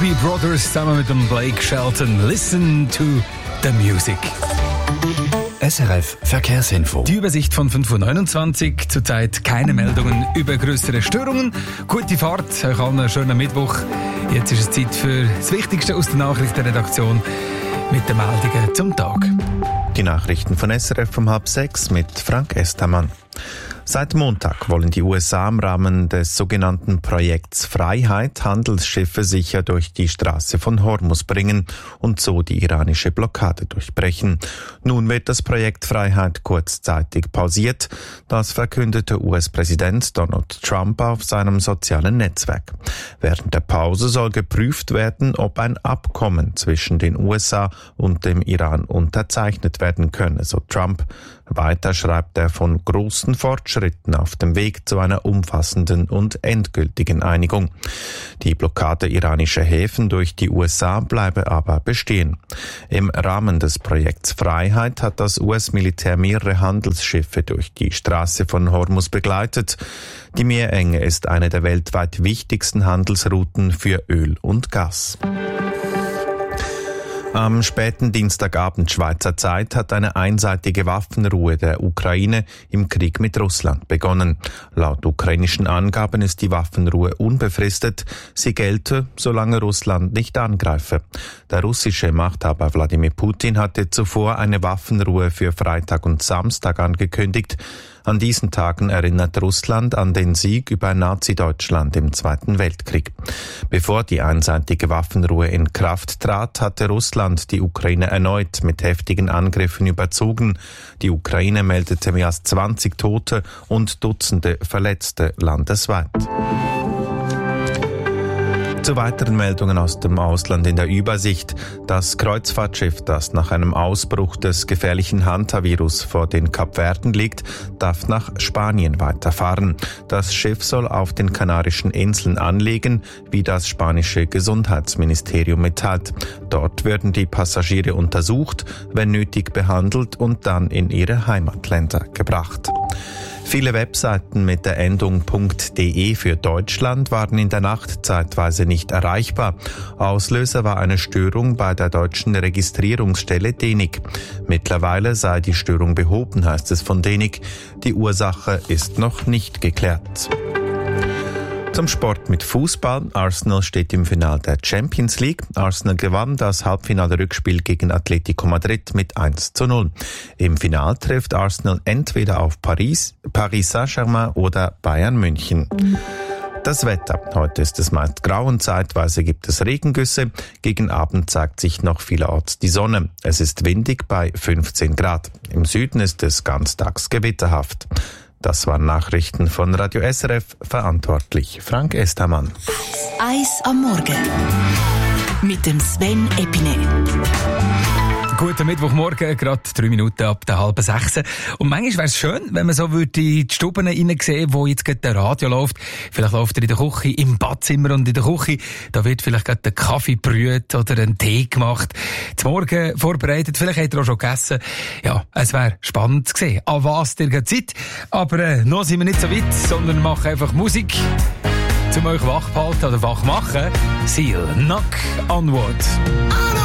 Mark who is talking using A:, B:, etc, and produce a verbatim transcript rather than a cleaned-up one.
A: Doobie Brothers zusammen mit dem Blake Shelton. Listen to the music.
B: S R F Verkehrsinfo.
A: Die Übersicht von fünf Uhr neunundzwanzig. Zurzeit keine Meldungen über größere Störungen. Gute Fahrt, euch allen einen schönen Mittwoch. Jetzt ist es Zeit für das Wichtigste aus der Nachrichtenredaktion mit den Meldungen zum Tag.
C: Die Nachrichten von S R F um halb sechs mit Frank Estermann. Seit Montag wollen die U S A im Rahmen des sogenannten Projekts Freiheit Handelsschiffe sicher durch die Straße von Hormuz bringen und so die iranische Blockade durchbrechen. Nun wird das Projekt Freiheit kurzzeitig pausiert. Das verkündete U S-Präsident Donald Trump auf seinem sozialen Netzwerk. Während der Pause soll geprüft werden, ob ein Abkommen zwischen den U S A und dem Iran unterzeichnet werden könne, so Trump. Weiter schreibt er von großen Fortschritten auf dem Weg zu einer umfassenden und endgültigen Einigung. Die Blockade iranischer Häfen durch die U S A bleibe aber bestehen. Im Rahmen des Projekts Freiheit hat das U S-Militär mehrere Handelsschiffe durch die Straße von Hormuz begleitet. Die Meerenge ist eine der weltweit wichtigsten Handelsrouten für Öl und Gas. Am späten Dienstagabend Schweizer Zeit hat eine einseitige Waffenruhe der Ukraine im Krieg mit Russland begonnen. Laut ukrainischen Angaben ist die Waffenruhe unbefristet. Sie gelte, solange Russland nicht angreife. Der russische Machthaber Wladimir Putin hatte zuvor eine Waffenruhe für Freitag und Samstag angekündigt. An diesen Tagen erinnert Russland an den Sieg über Nazi-Deutschland im Zweiten Weltkrieg. Bevor die einseitige Waffenruhe in Kraft trat, hatte Russland die Ukraine erneut mit heftigen Angriffen überzogen. Die Ukraine meldete mehr als zwanzig Tote und Dutzende Verletzte landesweit. Zu weiteren Meldungen aus dem Ausland in der Übersicht. Das Kreuzfahrtschiff, das nach einem Ausbruch des gefährlichen Hantavirus vor den Kapverden liegt, darf nach Spanien weiterfahren. Das Schiff soll auf den Kanarischen Inseln anlegen, wie das spanische Gesundheitsministerium mitteilt. Dort werden die Passagiere untersucht, wenn nötig behandelt und dann in ihre Heimatländer gebracht. Viele Webseiten mit der Endung .de für Deutschland waren in der Nacht zeitweise nicht erreichbar. Auslöser war eine Störung bei der deutschen Registrierungsstelle D E N I C. Mittlerweile sei die Störung behoben, heißt es von D E N I C. Die Ursache ist noch nicht geklärt. Zum Sport mit Fußball. Arsenal steht im Finale der Champions League. Arsenal gewann das Halbfinale-Rückspiel gegen Atletico Madrid mit eins zu null. Im Finale trifft Arsenal entweder auf Paris, Paris Saint-Germain oder Bayern München. Das Wetter. Heute ist es meist grau und zeitweise gibt es Regengüsse. Gegen Abend zeigt sich noch vielerorts die Sonne. Es ist windig bei fünfzehn Grad. Im Süden ist es ganztags gewitterhaft. Das waren Nachrichten von Radio S R F, verantwortlich Frank Estermann.
D: Eis am Morgen mit dem Sven Epine.
A: Guten Mittwochmorgen, gerade drei Minuten ab der halben sechs. Und manchmal wäre es schön, wenn man so würde in die Stuben hineinsehen, wo jetzt gerade der Radio läuft. Vielleicht läuft er in der Küche, im Badzimmer und in der Küche. Da wird vielleicht gerade der Kaffee brüht oder ein Tee gemacht. Zum Morgen vorbereitet, vielleicht hat er auch schon gegessen. Ja, es wäre spannend zu sehen, an was dir gerade Zeit. Aber äh, noch sind wir nicht so weit, sondern machen einfach Musik, um euch wach behalten oder wach machen. Seal, Knock on Wood.